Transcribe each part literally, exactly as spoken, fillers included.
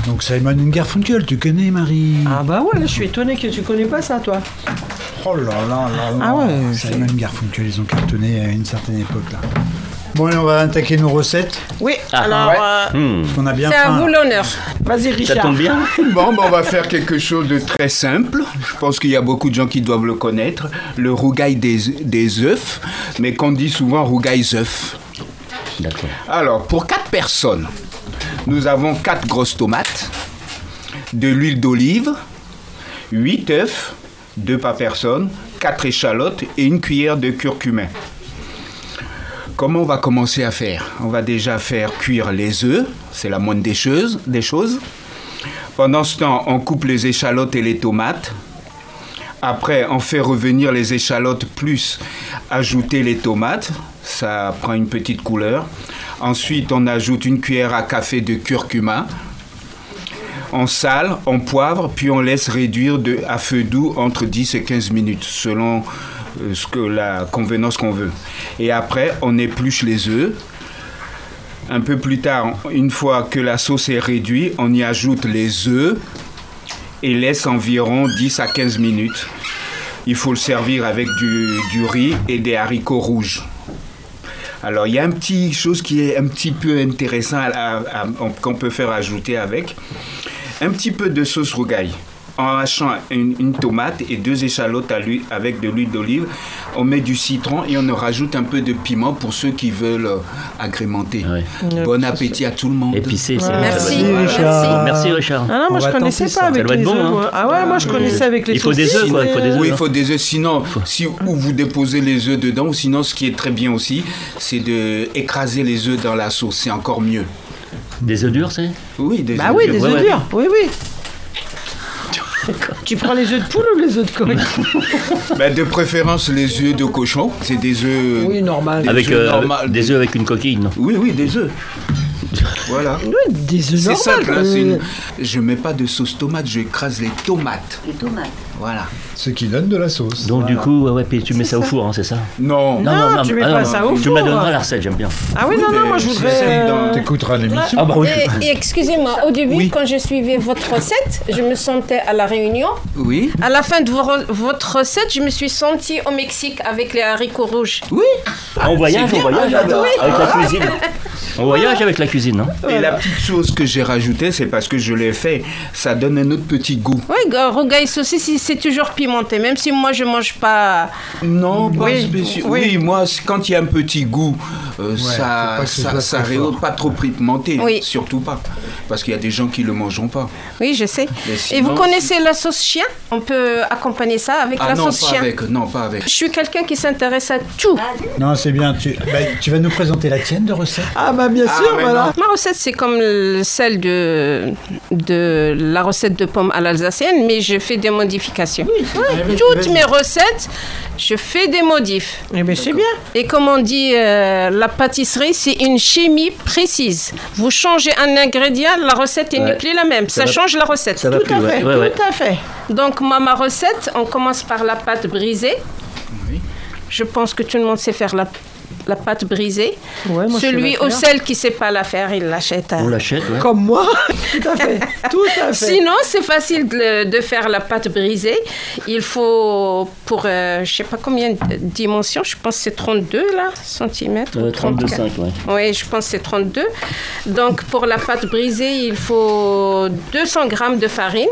Donc Simon and Garfunkel, tu connais, Marie? Ah bah ouais, là, je suis étonné que tu connais pas ça, toi. Oh là là là là. Ah ouais. Simon and Garfunkel, ils ont cartonné à une certaine époque là. Bon, allez, on va attaquer nos recettes. Oui, Ah, alors, ouais. euh, Hmm. Parce qu'on a bien c'est à faim. vous l'honneur. Vas-y, Ça Richard. tombe bien. Bon, ben, on va faire quelque chose de très simple. Je pense qu'il y a beaucoup de gens qui doivent le connaître. Le rougail des, des œufs, mais qu'on dit souvent rougail œufs. D'accord. Alors, pour quatre personnes, nous avons quatre grosses tomates, de l'huile d'olive, huit œufs, deux par personne, quatre échalotes et une cuillère de curcumin. Comment on va commencer à faire? On va déjà faire cuire les œufs, c'est la moindre des choses, des choses. Pendant ce temps, on coupe les échalotes et les tomates. Après, on fait revenir les échalotes plus ajouter les tomates. Ça prend une petite couleur. Ensuite, on ajoute une cuillère à café de curcuma. On sale, on poivre, puis on laisse réduire de, à feu doux entre dix et quinze minutes, selon euh, ce que, la convenance qu'on veut. Et après, on épluche les œufs. Un peu plus tard, une fois que la sauce est réduite, on y ajoute les œufs et laisse environ dix à quinze minutes. Il faut le servir avec du, du riz et des haricots rouges. Alors, il y a une petite chose qui est un petit peu intéressant à, à, à, qu'on peut faire ajouter avec. Un petit peu de sauce rougail. En hachant une, une tomate et deux échalotes à l'huile, avec de l'huile d'olive, on met du citron et on rajoute un peu de piment pour ceux qui veulent euh, agrémenter. Ouais. Bon appétit à tout le monde. Épicé, c'est Merci. bon. Merci, Voilà. Richard. Merci, Richard. Ah non, moi On je va connaissais tenter pas ça. avec Ça doit les être bon, œufs. hein. moi. Ah ouais, moi je connaissais avec les Il faut des saucisses, œufs, quoi, il faut des mais- œufs. Oui, il faut des œufs. Sinon, si, ou vous déposez les œufs dedans, ou sinon, ce qui est très bien aussi, c'est d'écraser les œufs dans la sauce. C'est encore mieux. Des œufs durs, c'est? Oui, des Bah œufs oui, durs. des Ouais, œufs ouais. durs. Oui, oui. Tu prends les œufs de poule ou les œufs de coq? Ben, de préférence, les œufs de cochon. C'est des œufs. Oui, normal. Des Avec œufs euh, normales. des œufs avec une coquille, non? Oui, oui, des œufs. Voilà. Oui, des œufs C'est normaux. simple, hein, c'est euh, une- je mets pas de sauce tomate, je écrase les tomates. Les tomates. Voilà. Ce qui donne de la sauce. Donc du Voilà. coup, ouais, ouais, puis tu mets ça au four, hein, c'est ça? Non. Non, tu mets ah pas ça au Tu four. me donneras la recette, j'aime bien. Ah oui, non, non, moi je mais voudrais. c'est euh, dans- T'écouteras l'émission. Ah bah oui. Et, et excusez-moi, au début, Oui. quand je suivais votre recette, je me sentais à la Réunion. Oui. À la fin de vo- votre recette, je me suis sentie au Mexique avec les haricots rouges. Oui. On voyage, on voyage avec, avec la cuisine. On voyage avec la cuisine, hein? Et la petite chose que j'ai rajoutée, c'est parce que je l'ai fait, ça donne un autre petit goût. Oui, rougail saucisse, c'est toujours pimenté, même si moi je mange pas. Non, pas Oui, spécial. oui. Oui, moi, c- quand il y a un petit goût, euh, faut ça, pas que ce ça, soit ça trop rehausse fort. pas trop pimenté. Oui. Surtout pas. Parce qu'il y a des gens qui le mangeront pas. Oui, je sais. Mais Et sinon, vous connaissez la sauce chien? On peut accompagner ça avec Ah la non, sauce pas chien. avec. Non, pas avec. Je suis quelqu'un qui s'intéresse à tout. Non, c'est bien. Tu, bah, tu vas nous présenter la tienne de recette. Ah bah bien Ah, sûr, mais voilà. non. Ma recette, c'est comme le- celle de, de la recette de pommes à l'alsacienne, mais je fais des modifications. Toutes mes recettes, je fais des modifs. Eh bien c'est bien. Et comme on dit, euh, la pâtisserie, c'est une chimie précise. Vous changez un ingrédient, la recette Ouais. n'est plus la même. Ça, va- change la recette. Ça va Tout plus, à ouais. fait, ouais, ouais. tout à fait. Donc, moi, ma recette, on commence par la pâte brisée. Oui. Je pense que tout le monde sait faire la, la pâte brisée. Ouais, moi, je sais Celui la ou faire. celle qui ne sait pas la faire, il l'achète. à- On l'achète, ouais. Comme moi. Tout à fait. Tout à fait. Sinon, c'est facile de, de faire la pâte brisée. Il faut, pour, euh, je ne sais pas combien de dimensions, je pense que c'est trente-deux là, centimètres. Euh, ou trente-deux trente-quatre. virgule cinq, ouais. Oui, je pense que c'est trente-deux. Donc, pour la pâte brisée, il faut deux cents grammes de farine,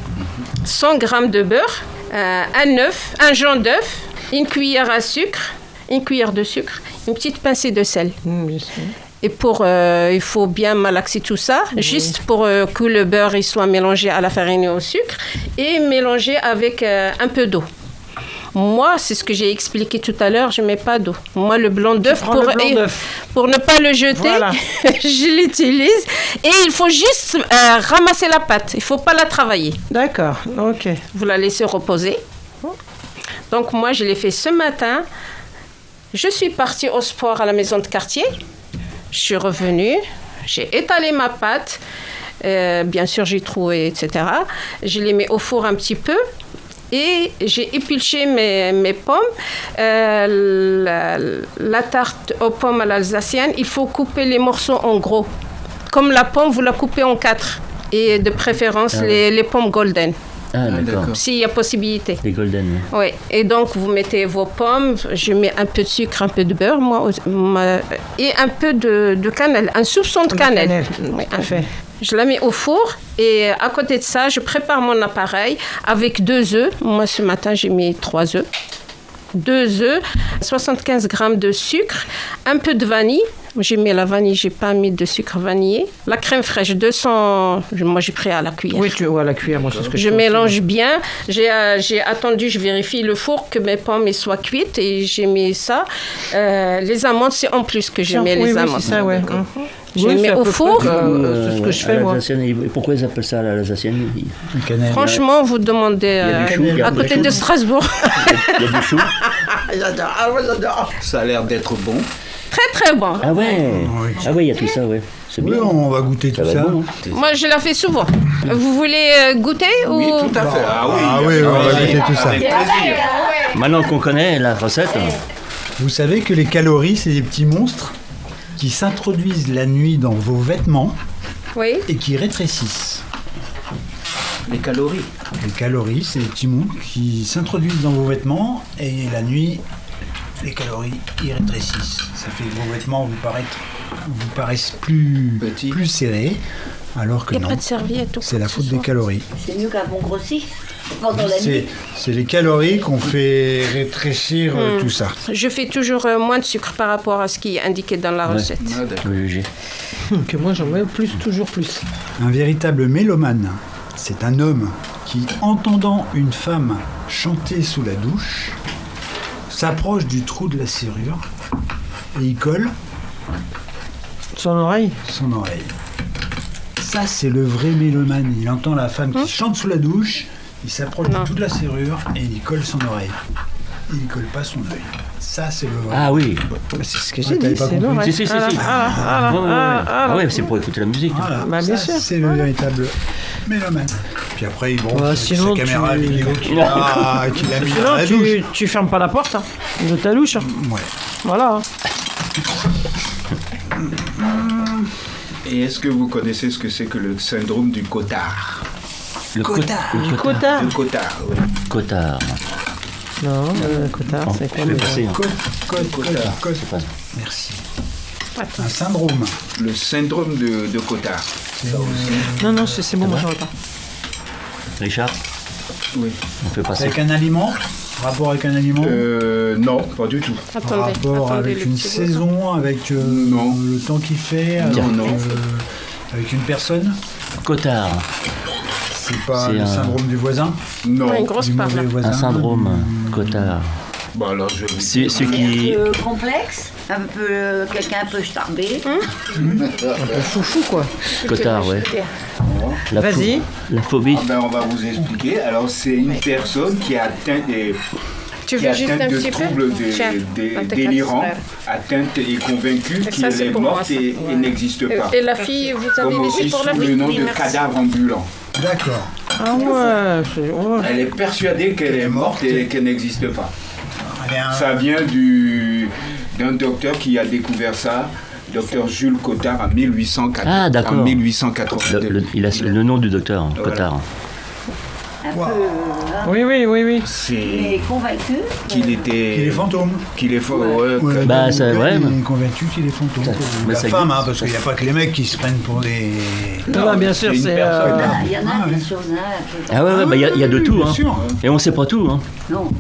cent grammes de beurre, euh, un œuf, un jaune d'œuf, une cuillère à sucre, une cuillère de sucre, une petite pincée de sel. Mmh, bien sûr. Et pour, euh, il faut bien malaxer tout ça, juste pour euh, que le beurre il soit mélangé à la farine et au sucre, et mélangé avec euh, un peu d'eau. Moi, c'est ce que j'ai expliqué tout à l'heure, je ne mets pas d'eau. Moi, le blanc d'œuf, prends pour, le blanc et- d'œuf. pour ne pas le jeter, Voilà. je l'utilise. Et il faut juste euh, ramasser la pâte, il ne faut pas la travailler. D'accord, ok. Vous la laissez reposer. Donc moi, je l'ai fait ce matin. Je suis partie au sport à la maison de quartier. Je suis revenue. J'ai étalé ma pâte. Euh, bien sûr, j'ai troué, et cetera. Je les mets au four un petit peu. Et j'ai épluché mes, mes pommes. Euh, la, la tarte aux pommes à l'alsacienne, il faut couper les morceaux en gros. Comme la pomme, vous la coupez en quatre. Et de préférence, Ah, les, les pommes golden, Ah, d'accord. s'il y a possibilité. Les golden. oui. Oui, et donc vous mettez vos pommes, je mets un peu de sucre, un peu de beurre, moi, aussi, ma- et un peu de, de cannelle, un soupçon de De cannelle. cannelle, Oui, tout à un- fait. Je la mets au four et à côté de ça, je prépare mon appareil avec deux œufs. Moi, ce matin, j'ai mis trois œufs. Deux œufs, soixante-quinze grammes de sucre, un peu de vanille. J'ai mis la vanille, j'ai pas mis de sucre vanillé. La crème fraîche, deux cents, moi j'ai pris à la cuillère. Oui, tu vois, la cuillère, moi, c'est ce que je Je fais mélange bien. J'ai, euh, j'ai attendu, je vérifie le four que mes pommes elles soient cuites et j'ai mis ça. Euh, les amandes, c'est en plus que je aussi. mets oui, les oui, amandes. c'est ça, ouais. Mhm. Je Oui, mets c'est à au peu four. près, euh, c'est ce que je à fais, moi. l'Alsacienne, ils- pourquoi ils appellent ça la l'Alsacienne Il La cannelle. Franchement, vous demandez y a euh, du chou, il y a à du côté chou. de Strasbourg. il y a du chou. J'adore, ah ouais, j'adore. Ça a l'air d'être bon. Très très bon. Ah ouais Oui. Ah ouais, il y a tout ça, ouais. C'est Oui, bien. on va goûter tout Ça va ça. être bon, hein. Moi, je la fais souvent. Vous voulez euh, goûter Oui, ou... tout à fait. Ah oui, Ah oui, on va goûter tout ça. Avec plaisir. Maintenant qu'on connaît la recette, Vous savez que les calories, c'est des petits monstres qui s'introduisent la nuit dans vos vêtements Oui. et qui rétrécissent. Les calories. Les calories, c'est des petits monstres qui s'introduisent dans vos vêtements et la nuit, les calories y rétrécissent. Ça fait que vos vêtements vous, paraître, vous paraissent plus, Petits. plus serrés, alors que Il n'y a non. pas de serviette ou C'est quoi la que ce faute des soit. calories. C'est mieux qu'avant grossi pendant la C'est nuit. c'est les calories qu'on fait rétrécir euh, Hmm. tout ça. Je fais toujours euh, moins de sucre par rapport à ce qui est indiqué dans la Ouais. recette. Ah, d'accord. oui, j'ai. Que moi, j'en mets plus, toujours plus. Un véritable mélomane, c'est un homme qui, entendant une femme chanter sous la douche, s'approche du trou de la serrure et y colle Son oreille. son oreille. Ça, c'est le vrai mélomane. Il entend la femme qui chante sous la douche, il s'approche du Non. trou de la serrure et il y colle son oreille. Il ne colle pas son œil. Ça, c'est le vrai. Ah oui. C'est ce que Ouais, j'ai t'avais dit, pas c'est compris. l'oreille. Si, si, si, Ah, si. ah, ah, Ouais, ouais, ouais. ah, ah, Ah ouais, c'est pour écouter la musique. Voilà, Bah, bien ça, sûr. c'est le véritable mélomane. Puis après, bon, Bah, c'est sinon, sa caméra tu- vidéo qu'il a, qu'il a mis dans Sinon, la douche. tu, tu fermes pas la porte hein, de ta douche. hein. Ouais. Voilà. Et est-ce que vous connaissez ce que c'est que le syndrome du cotard? Le cotard. Le cotard. Cotard. Le cotard, oui. Cotard. Non, le cotard, Oh, c'est je quoi vais le- passer. hein. Code, code, cotard. Code. C'est pas- Merci. Un syndrome. Le syndrome de, de cotard. Non, non, c'est c'est bon, moi j'en veux pas. Richard, Oui. on fait C'est passer. avec un aliment. Rapport avec un aliment. Euh, non, pas du tout. Attendez, rapport attendez avec le une petit saison, avec euh, Non. le temps qu'il fait, avec, Non, non. euh, avec une personne. Cotard. C'est pas C'est le un- syndrome du voisin, Non. Ouais, une grosse du part mauvais là. voisin. Un syndrome. Cotard. Bon, alors je vais vous C'est dire. ce qui. Un peu complexe, un peu euh, quelqu'un un peu starbé. Foufou, quoi. Cotard, ouais. La Vas-y. pho- La phobie. Ah ben, on va vous expliquer. Alors, c'est une personne qui a atteint des, Tu qui veux est juste atteinte un de petit peu troubles de- Tiens, de- dans tes délirants, quatre atteinte et convaincue Et ça, c'est qu'elle est pour moi, morte ça. et, et n'existe pas. Et, et la fille, vous avez Comme des aussi filles pour la sous fille le nom Oui, de merci. cadavre ambulant. D'accord. Ah ouais, c'est- ouais. Elle est persuadée qu'elle est morte et qu'elle n'existe pas. Elle est un- Ça vient du, d'un docteur qui a découvert ça, docteur Jules Cotard, en mille huit cent quatre- Ah, d'accord. en mille huit cent quatre-vingt-deux. Le- le- il a le nom du docteur, hein, Voilà. Cotard. Un Wow. peu, hein, Oui, oui, oui, oui. C'est mais convaincu. qu'il était... Qu'il est fantôme. Qu'il est faux, ouais, Ouais, que- Bah, le c'est gars, vrai, Il mais- est convaincu qu'il est fantôme. Ça- Ou mais la ça femme, existe, hein, parce ça. qu'il n'y a pas que les mecs qui se prennent pour des. Non, bah, bien sûr, c'est une c'est. personne. euh, Il y en a Ah, des ouais. choses. Hein, que- Ah ouais, ouais, bah, il y a- il y, a de oui, tout. bien Hein. sûr. Et on sait pas tout. Hein. Non.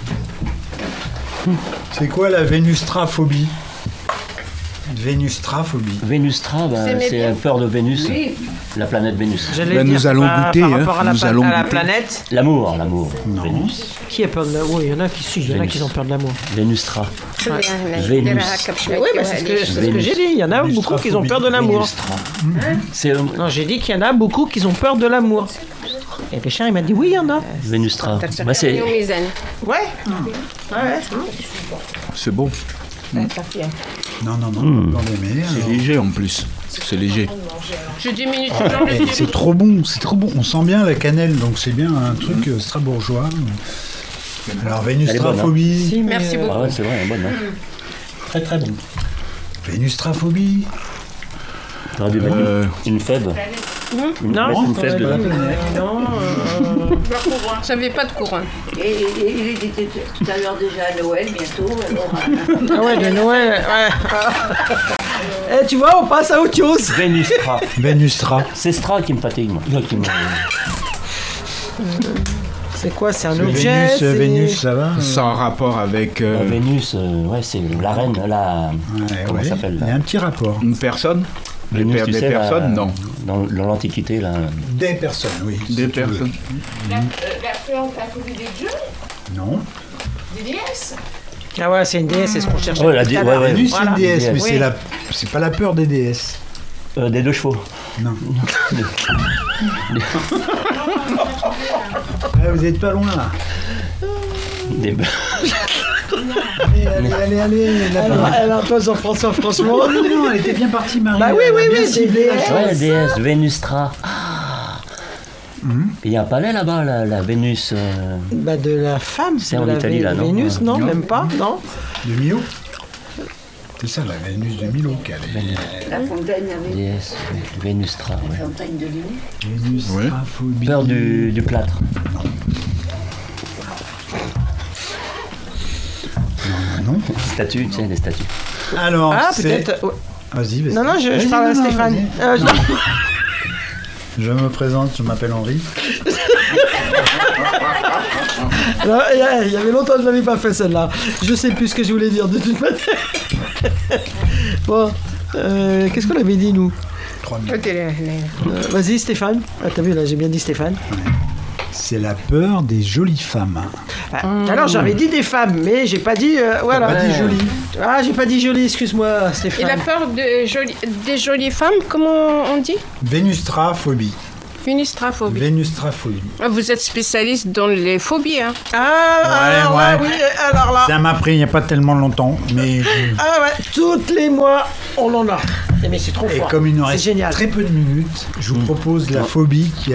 C'est quoi la vénustraphobie? Vénustraphobie. Vénustra, bah, C'est mes c'est biens. la peur de Vénus, Oui. la planète Vénus. J'allais Ben, dire, nous allons par- goûter, Par hein, rapport à la, nous pa- allons à la goûter. planète, L'amour, l'amour. Non. Vénus. qui a peur de l'amour? Il y en a qui si, il y en a Vénus. qui ont peur de l'amour. Vénustra. Vénus. Oui, mais c'est ce que, c'est ce que j'ai dit. Il y en a beaucoup qui ont peur de l'amour. Vénustra. C'est euh, Non, j'ai dit qu'il y en a beaucoup qui ont peur de l'amour. Et Richard, il m'a dit oui, il y en a. Vénustra. Bah, c'est Ouais. Ouais. C'est bon. Non, non, non, Hmm. pas d'aimer. C'est léger en plus. C'est léger. Je diminue toujours le Eh, c'est trop bon, c'est trop bon. On sent bien la cannelle, donc c'est bien un truc euh, strasbourgeois. Alors, vénustraphobie. Si, mais, Merci euh, beaucoup. Ah ouais, c'est vrai, elle est bonne. Hein. Très très bonne. Vénustraphobie. Alors, du vanille. Euh, Une fève. Une, Non, mettre une flèche Pas la dedans. peine. Non, euh, J'avais pas de couronne. Et et- et il était tout à l'heure déjà à Noël, bientôt. Alors, euh, ah ouais, de Noël. Ouais. Eh, tu vois, on passe à autre chose. Vénustra. Vénustra. C'est Stra qui me fatigue, moi. Non, qui me- C'est quoi? C'est un Parce que objet? Vénus, c'est- Vénus, ça va Sans rapport avec euh, La Vénus, euh, ouais, c'est la reine, la. Ouais, comment ouais. ça s'appelle Il y a là un petit rapport. une personne. Des, Vénus, per- tu des sais, la- personnes, non. Dans, dans l'Antiquité, là. Des personnes, oui. Des si tu veux. personnes. La, euh, la, fleur- la phobie des dieux, Non. des déesses. Ah ouais, c'est une déesse, c'est ce qu'on cherche. Oh, la dé- ouais, ouais. Vénus, c'est Voilà. une déesse, mais Oui. c'est la... c'est pas la peur des déesses. Euh, des deux chevaux. Non. Ah, vous êtes pas loin là. Des... Allez, allez, allez, allez. là, Alors, là. alors toi, Jean-François, franchement. Oh, non, non, elle était bien partie, Marie. Bah oui, Elle a oui, bien oui, ciblé des la déesses. chose. Ouais, déesse, Vénustra. Il y a un palais là-bas, la, la Vénus. euh, Bah de la femme, C'est de en la Italie, Vé- là, non Vénus, non, Non. même pas, non. De Milo. C'est ça, la Vénus de Milo qu'elle est. la fontaine avec Déesse, Vénustra, la ouais. fontaine de Lune. Vénus, Ouais. aphobie. Peur du, du plâtre. Non, non. Statue, tu sais, des statues. Alors, Ah, c'est... peut-être. ouais. Vas-y, vas-y. Non, non, je, je Vas-y, parle à non, non, Stéphane. vas-y. Euh, non. Je me présente, je m'appelle Henri. Non, Il y a- il y avait longtemps que je l'avais pas fait celle-là. Je sais plus ce que je voulais dire de toute manière. Bon, euh, qu'est-ce qu'on avait dit nous? Trois minutes. Euh, Vas-y Stéphane. Ah, t'as vu là, j'ai bien dit Stéphane. C'est la peur des jolies femmes. Ah, alors j'avais dit des femmes, mais j'ai pas dit. euh, voilà. Pas dit jolies. Ah, j'ai pas dit jolie, excuse-moi Il a Stéphane. peur de joli- des jolies femmes, comment on dit? Vénustraphobie. Vénustraphobie. Vénustraphobie. Vous êtes spécialiste dans les phobies, hein? Ah, alors là, ouais. oui, alors là. Ça m'a pris il n'y a pas tellement longtemps, mais... Ah ouais, toutes les mois, on en a. Eh, mais c'est trop Et fort. comme il nous C'est reste génial. très peu de minutes, je vous propose la phobie qui